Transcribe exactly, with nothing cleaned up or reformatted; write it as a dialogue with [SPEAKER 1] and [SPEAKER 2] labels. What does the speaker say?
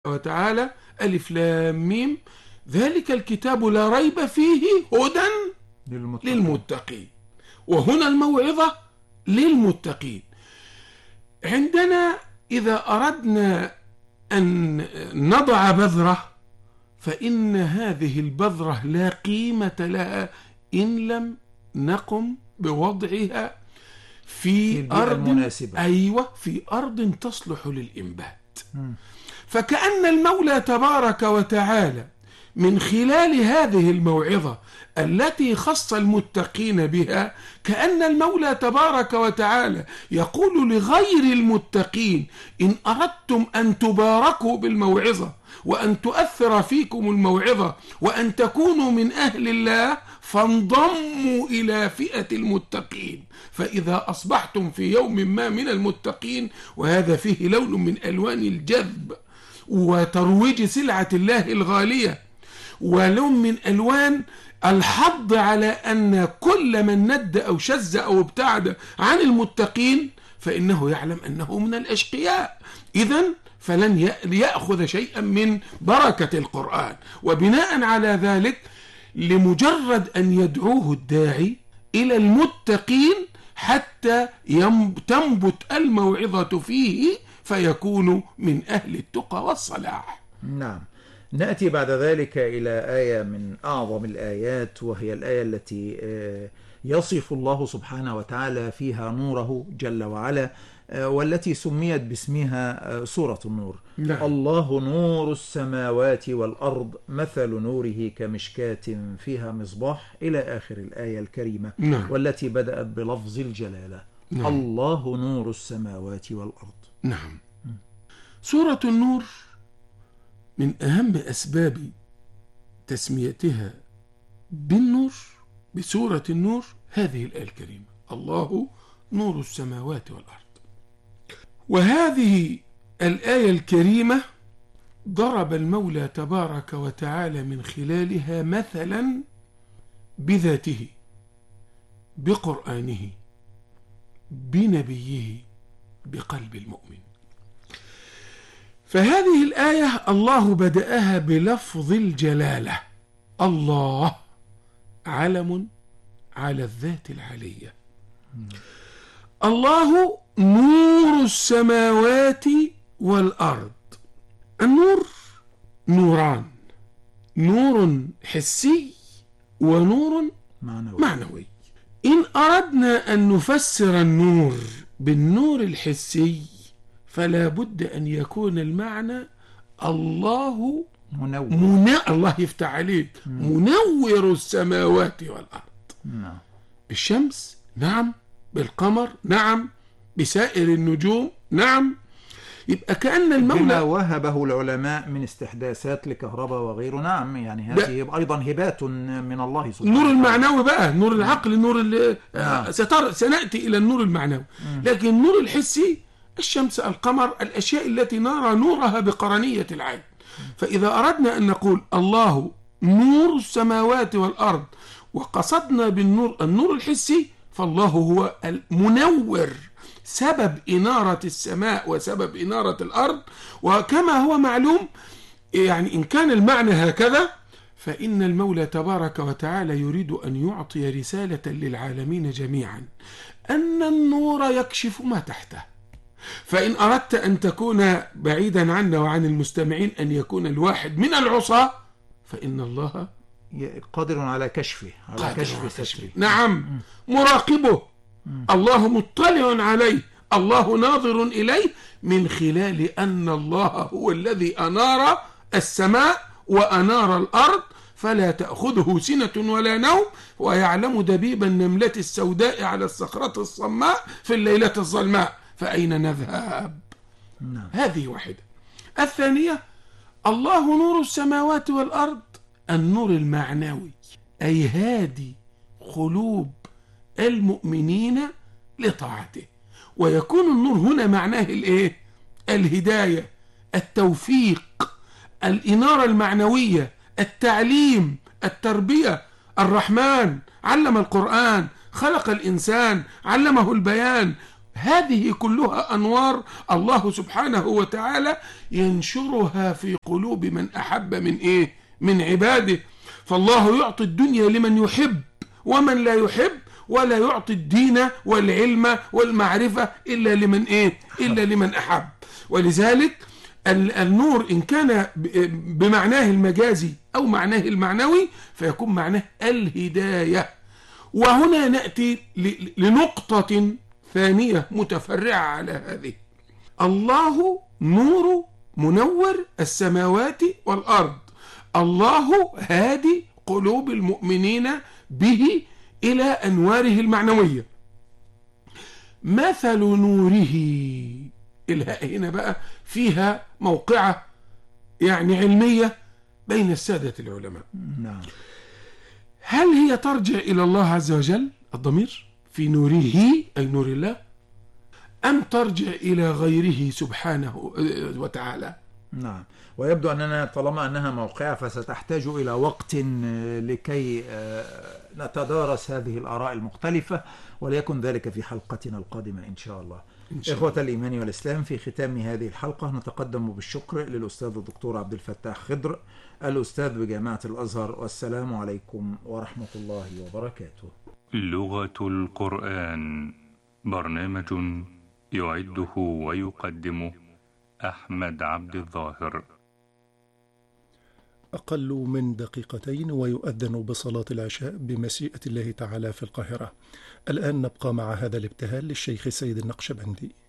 [SPEAKER 1] وتعالى ألف لام ميم ذلك الكتاب لا ريب فيه هدى للمتقين. للمتقين وهنا الموعظة للمتقين. عندنا إذا أردنا أن نضع بذرة فإن هذه البذرة لا قيمة لها إن لم نقم بوضعها في أرض مناسبة. أيوة في أرض تصلح للإنبات. م. فكأن المولى تبارك وتعالى من خلال هذه الموعظة التي خص المتقين بها كأن المولى تبارك وتعالى يقول لغير المتقين إن أردتم أن تباركوا بالموعظة وأن تؤثر فيكم الموعظة وأن تكونوا من أهل الله فانضموا إلى فئة المتقين. فإذا أصبحتم في يوم ما من المتقين وهذا فيه لون من ألوان الجذب وترويج سلعة الله الغالية ولون من ألوان الحض على أن كل من ند أو شز أو ابتعد عن المتقين فإنه يعلم أنه من الأشقياء، إذن فلن يأخذ شيئا من بركة القرآن. وبناء على ذلك لمجرد أن يدعوه الداعي إلى المتقين حتى تنبت الموعظة فيه فيكون من أهل التقى والصلاح.
[SPEAKER 2] نعم. نأتي بعد ذلك إلى آية من أعظم الآيات وهي الآية التي يصف الله سبحانه وتعالى فيها نوره جل وعلا والتي سميت باسمها سورة النور. نعم. الله نور السماوات والأرض مثل نوره كمشكاة فيها مصباح إلى آخر الآية الكريمة. نعم. والتي بدأت بلفظ الجلالة. نعم. الله نور السماوات والأرض.
[SPEAKER 1] نعم. سورة النور من أهم أسباب تسميتها بالنور بسورة النور هذه الآية الكريمة الله نور السماوات والأرض. وهذه الآية الكريمة ضرب المولى تبارك وتعالى من خلالها مثلا بذاته بقرآنه بنبيه بقلب المؤمن. فهذه الآية الله بدأها بلفظ الجلالة. الله علم على الذات العلية. الله نور السماوات والأرض. النور نوران، نور حسي ونور معنوي. معنوي. إن أردنا أن نفسر النور بالنور الحسي فلا بد أن يكون المعنى الله منور. منور. الله يفتح عليك. منور السماوات والأرض. نعم. بالشمس نعم، بالقمر نعم، بسائر النجوم نعم. يبقى كأن المولى
[SPEAKER 2] بما وهبه العلماء من استحداثات لكهرباء وغيره. نعم، يعني هذه أيضا هبات من الله سبحانه.
[SPEAKER 1] النور المعنوي بقى نور العقل نور نعم. ستر سنأتي إلى النور المعنوي. م. لكن النور الحسي الشمس القمر الأشياء التي نرى نورها بقرنية العين. فإذا أردنا أن نقول الله نور السماوات والأرض وقصدنا بالنور النور الحسي فالله هو المنور سبب إنارة السماء وسبب إنارة الأرض. وكما هو معلوم يعني إن كان المعنى هكذا فإن المولى تبارك وتعالى يريد أن يعطي رسالة للعالمين جميعا أن النور يكشف ما تحته. فإن أردت أن تكون بعيدا عنا وعن المستمعين أن يكون الواحد من العصاة فإن الله
[SPEAKER 2] قادر على كشفه على كشف ستره.
[SPEAKER 1] نعم. مراقبه. م. الله مطلع عليه، الله ناظر إليه من خلال أن الله هو الذي أنار السماء وأنار الأرض فلا تأخذه سنة ولا نوم ويعلم دبيب النملة السوداء على الصخرة الصماء في الليلة الظلماء فأين نذهب؟ نعم. هذه واحدة. الثانية الله نور السماوات والأرض النور المعنوي أي هادي قلوب المؤمنين لطاعته. ويكون النور هنا معناه الايه؟ الهداية، التوفيق، الإنارة المعنوية، التعليم، التربية. الرحمن علم القرآن، خلق الإنسان، علمه البيان. هذه كلها أنوار الله سبحانه وتعالى ينشرها في قلوب من أحب من إيه؟ من عباده. فالله يعطي الدنيا لمن يحب ومن لا يحب، ولا يعطي الدين والعلم والمعرفة إلا لمن إيه؟ إلا لمن أحب. ولذلك النور إن كان بمعناه المجازي أو معناه المعنوي فيكون معناه الهداية. وهنا نأتي لنقطة ثانية متفرعة على هذه. الله نور منور السماوات والأرض، الله هادي قلوب المؤمنين به إلى أنواره المعنوية. مثل نوره، الهاء هنا بقى فيها موقعة يعني علمية بين السادة العلماء.
[SPEAKER 2] نعم.
[SPEAKER 1] هل هي ترجع إلى الله عز وجل الضمير في نوره أي نور الله، أم ترجع إلى غيره سبحانه وتعالى؟
[SPEAKER 2] نعم. ويبدو أننا طالما أنها موقعة فستحتاج إلى وقت لكي نتدارس هذه الآراء المختلفة، وليكن ذلك في حلقتنا القادمة إن شاء الله. إن شاء إخوة الله. الإيمان والإسلام، في ختام هذه الحلقة نتقدم بالشكر للأستاذ الدكتور عبد الفتاح خضر الأستاذ بجامعة الأزهر، والسلام عليكم ورحمة الله وبركاته.
[SPEAKER 3] لغة القرآن، برنامج يعده ويقدمه أحمد عبد الظاهر.
[SPEAKER 4] أقل من دقيقتين ويؤذن بصلاة العشاء بمشيئة الله تعالى في القاهرة. الآن نبقى مع هذا الابتهال للشيخ سيد النقشبندي.